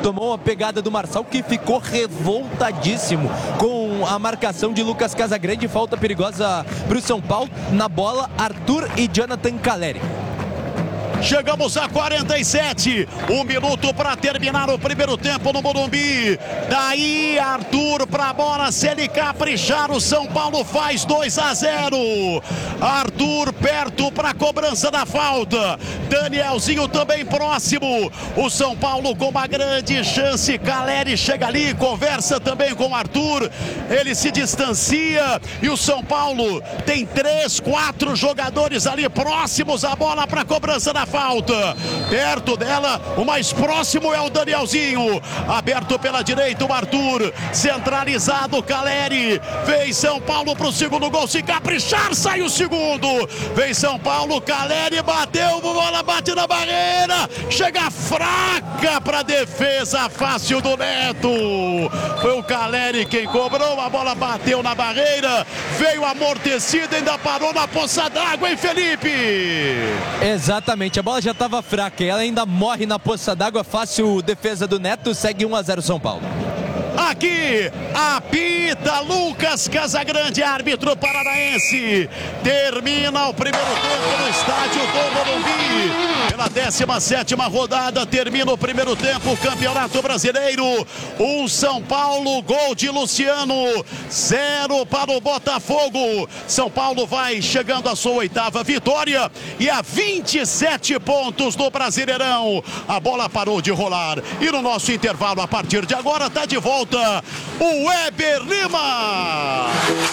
tomou uma pegada do Marçal, que ficou revoltadíssimo com a marcação de Lucas Casagrande. Falta perigosa para o São Paulo. Na bola, Arthur e Jonathan Caleri. Chegamos a 47, 1 minuto para terminar o primeiro tempo no Morumbi. Daí Arthur para a bola, se ele caprichar, o São Paulo faz 2-0. Arthur perto para a cobrança da falta. Danielzinho também próximo. O São Paulo com uma grande chance. Caleri chega ali, conversa também com o Arthur. Ele se distancia e o São Paulo tem 3, 4 jogadores ali próximos à bola para a cobrança da falta. Perto dela, o mais próximo é o Danielzinho. Aberto pela direita o Arthur. Centralizado Caleri. Vem São Paulo para o segundo gol. Se caprichar, sai o segundo. Vem São Paulo, Caleri bateu, bola bate na barreira. Chega fraca para a defesa fácil do Neto. Foi o Caleri quem cobrou. A bola bateu na barreira. Veio amortecida, ainda parou na poça d'água, hein, Felipe? Exatamente. A bola já estava fraca e ela ainda morre na poça d'água. Fácil defesa do Neto, segue 1-0 São Paulo. Aqui, apita Lucas Casagrande, árbitro paranaense. Termina o primeiro tempo no estádio do Morumbi. Pela 17ª rodada, termina o primeiro tempo, Campeonato Brasileiro. 1 São Paulo, gol de Luciano. 0 para o Botafogo. São Paulo vai chegando à sua 8ª vitória e a 27 pontos no Brasileirão. A bola parou de rolar e no nosso intervalo, a partir de agora, está de volta o Weber Lima.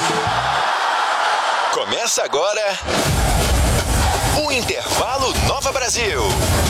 Começa agora o Intervalo Nova Brasil.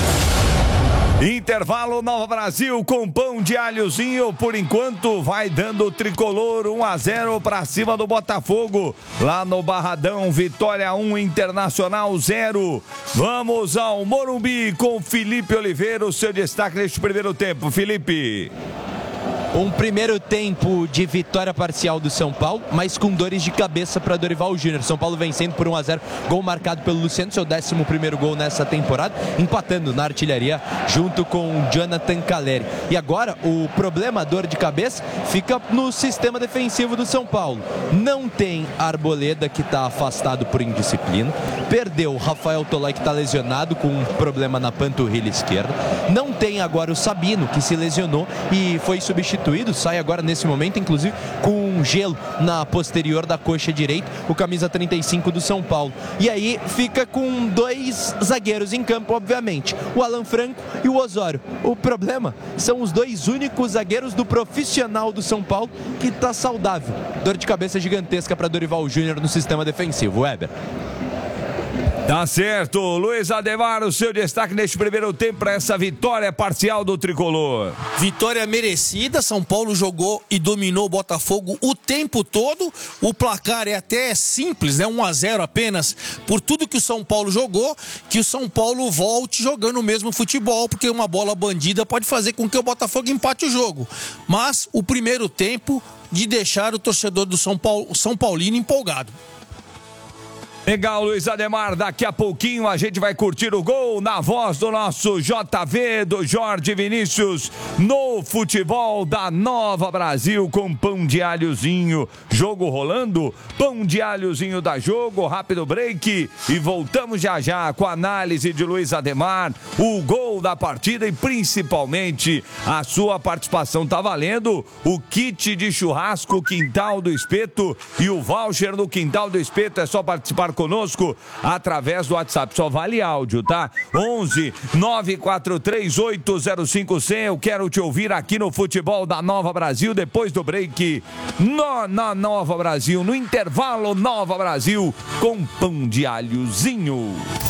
Intervalo Nova Brasil com pão de alhozinho. Por enquanto vai dando o tricolor 1-0 para cima do Botafogo. Lá no Barradão, Vitória 1, Internacional 0. Vamos ao Morumbi com Felipe Oliveira. O seu destaque neste primeiro tempo, Felipe. Um primeiro tempo de vitória parcial do São Paulo, mas com dores de cabeça para Dorival Júnior. São Paulo vencendo por 1-0, gol marcado pelo Luciano, seu 11º gol nessa temporada, empatando na artilharia junto com Jonathan Caleri. E agora o problema, dor de cabeça, fica no sistema defensivo do São Paulo. Não tem Arboleda, que está afastado por indisciplina, perdeu o Rafael Tolói, que está lesionado com um problema na panturrilha esquerda, não tem agora o Sabino, que se lesionou e foi substituído, sai agora nesse momento, inclusive com um gelo na posterior da coxa direita, o camisa 35 do São Paulo. E aí fica com 2 zagueiros em campo, obviamente, o Alan Franco e o Osório. O problema são os 2 únicos zagueiros do profissional do São Paulo que está saudável. Dor de cabeça gigantesca para Dorival Júnior no sistema defensivo. Weber. Tá certo, Luiz Ademar, o seu destaque neste primeiro tempo para essa vitória parcial do tricolor. Vitória merecida, São Paulo jogou e dominou o Botafogo o tempo todo. O placar é até simples, né? 1-0 apenas, por tudo que o São Paulo jogou, que o São Paulo volte jogando o mesmo futebol, porque uma bola bandida pode fazer com que o Botafogo empate o jogo. Mas o primeiro tempo de deixar o torcedor do São Paulino empolgado. Legal, Luiz Ademar, daqui a pouquinho a gente vai curtir o gol na voz do nosso JV, do Jorge Vinícius, no futebol da Nova Brasil com pão de alhozinho. Jogo rolando, pão de alhozinho da Jogo, rápido break e voltamos já já com a análise de Luiz Ademar, o gol da partida e principalmente a sua participação. Tá valendo o kit de churrasco Quintal do Espeto e o voucher do Quintal do Espeto. É só participar conosco através do WhatsApp, só vale áudio, tá? 11 943 805 100. Eu quero te ouvir aqui no futebol da Nova Brasil depois do break na Nova Brasil, no intervalo Nova Brasil com pão de alhozinho.